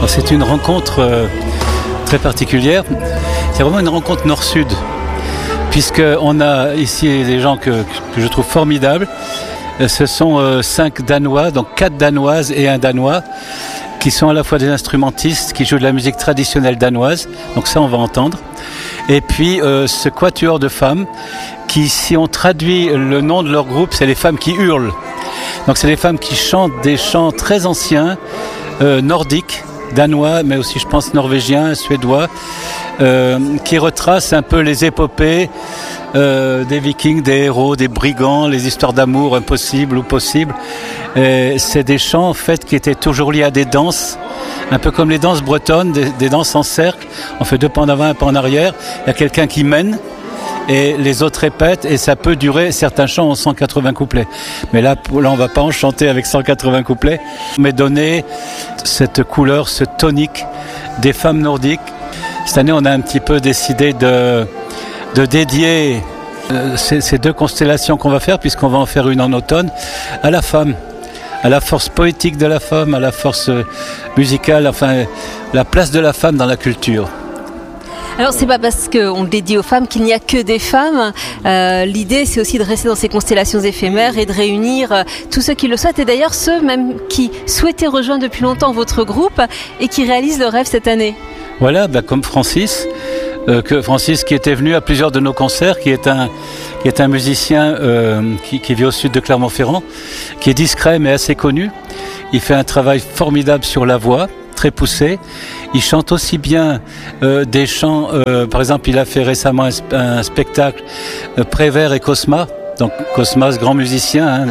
Alors, c'est une rencontre très particulière. C'est vraiment une rencontre nord-sud, puisqu'on a ici des gens que je trouve formidables. Ce sont 5 Danois, donc 4 Danoises et un Danois, qui sont à la fois des instrumentistes, qui jouent de la musique traditionnelle danoise. Donc ça, on va entendre. Et puis ce quatuor de femmes, qui, si on traduit le nom de leur groupe, c'est les femmes qui hurlent. Donc c'est des femmes qui chantent des chants très anciens, nordiques, danois, mais aussi je pense norvégiens, suédois, qui retracent un peu les épopées des vikings, des héros, des brigands, les histoires d'amour impossibles ou possibles. Et c'est des chants en fait qui étaient toujours liés à des danses, un peu comme les danses bretonnes, des danses en cercle. On fait 2 pas en avant, 1 pas en arrière. Il y a quelqu'un qui mène et les autres répètent, et ça peut durer, certains chants ont 180 couplets. Mais là on va pas en chanter avec 180 couplets, mais donner cette couleur, ce tonique des femmes nordiques. Cette année, on a un petit peu décidé de dédier ces 2 constellations qu'on va faire, puisqu'on va en faire une en automne, à la femme, à la force poétique de la femme, à la force musicale, enfin la place de la femme dans la culture. Alors c'est pas parce qu'on le dédie aux femmes qu'il n'y a que des femmes. L'idée c'est aussi de rester dans ces constellations éphémères et de réunir tous ceux qui le souhaitent, et d'ailleurs ceux même qui souhaitaient rejoindre depuis longtemps votre groupe et qui réalisent le rêve cette année. Voilà, comme Francis, qui était venu à plusieurs de nos concerts, qui est un musicien qui vit au sud de Clermont-Ferrand, qui est discret mais assez connu. Il fait un travail formidable sur la voix, très poussé. Il chante aussi bien des chants, par exemple il a fait récemment un spectacle Prévert et Cosma, donc Cosma ce grand musicien,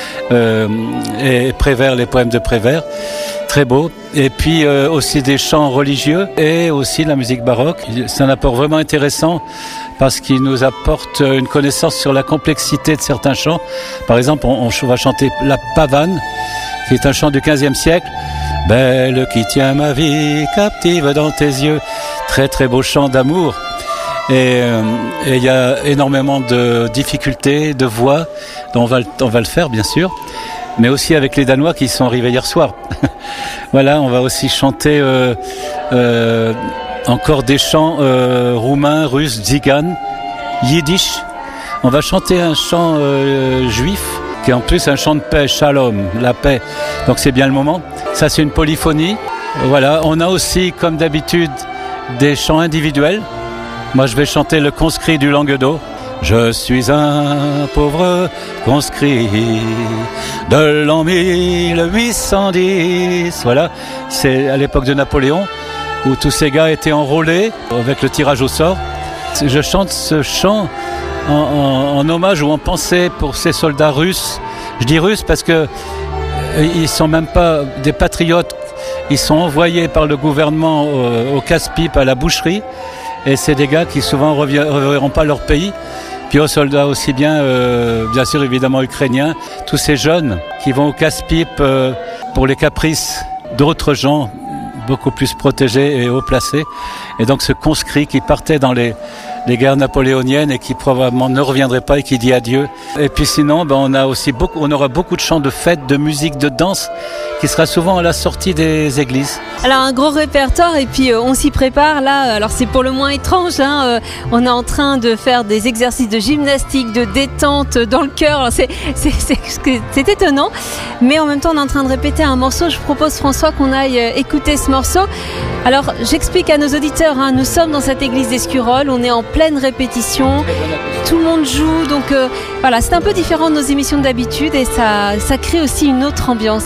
et Prévert, les poèmes de Prévert, très beau. Et puis aussi des chants religieux et aussi la musique baroque. C'est un apport vraiment intéressant parce qu'il nous apporte une connaissance sur la complexité de certains chants. Par exemple, on va chanter la pavane, qui est un chant du XVe siècle. Belle qui tient ma vie captive dans tes yeux. Très très beau chant d'amour. Et il y a énormément de difficultés, de voix. On va le faire bien sûr, mais aussi avec les Danois qui sont arrivés hier soir. Voilà, on va aussi chanter encore des chants roumains, russes, tziganes, yiddish. On va chanter un chant juif, qui est en plus un chant de paix, shalom, la paix. Donc c'est bien le moment. Ça, c'est une polyphonie. Voilà, on a aussi, comme d'habitude, des chants individuels. Moi, je vais chanter le conscrit du Languedoc. Je suis un pauvre conscrit de l'an 1810. Voilà, c'est à l'époque de Napoléon, où tous ces gars étaient enrôlés avec le tirage au sort. Je chante ce chant en hommage ou en pensée pour ces soldats russes. Je dis russes parce que ils sont même pas des patriotes. Ils sont envoyés par le gouvernement au casse-pipe, à la boucherie. Et c'est des gars qui souvent reverront pas leur pays. Puis aux soldats aussi bien sûr évidemment ukrainiens. Tous ces jeunes qui vont au casse-pipe pour les caprices d'autres gens beaucoup plus protégés et haut placés. Et donc ce conscrit qui partait dans les guerres napoléoniennes et qui probablement ne reviendrait pas et qui dit adieu. Et puis sinon, on aura beaucoup de chants de fête, de musique, de danse qui sera souvent à la sortie des églises. Alors un gros répertoire, et puis on s'y prépare là. Alors c'est pour le moins étrange, hein. On est en train de faire des exercices de gymnastique, de détente dans le cœur. Alors c'est étonnant, mais en même temps on est en train de répéter un morceau. Je propose, François, qu'on aille écouter ce morceau. Alors j'explique à nos auditeurs, hein, nous sommes dans cette église d'Escurolles, on est en pleine répétition, tout le monde joue, donc voilà, c'est un peu différent de nos émissions d'habitude, et ça crée aussi une autre ambiance.